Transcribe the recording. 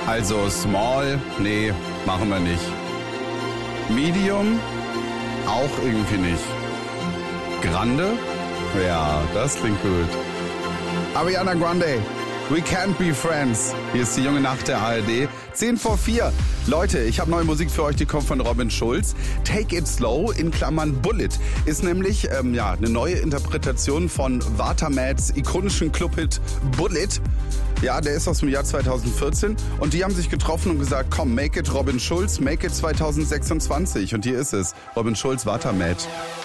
Also Small, nee, machen wir nicht. Medium, auch irgendwie nicht. Grande? Ja, das klingt gut. Ariana Grande, We Can't Be Friends. Hier ist die junge Nacht der ARD. 10:04. Leute, ich habe neue Musik für euch, die kommt von Robin Schulz. Take It Slow in Klammern Bullet ist nämlich eine neue Interpretation von Watermats ikonischen Clubhit Bullet. Ja, der ist aus dem Jahr 2014 und die haben sich getroffen und gesagt, komm, make it Robin Schulz, make it 2026. Und hier ist es, Robin Schulz, Watermat.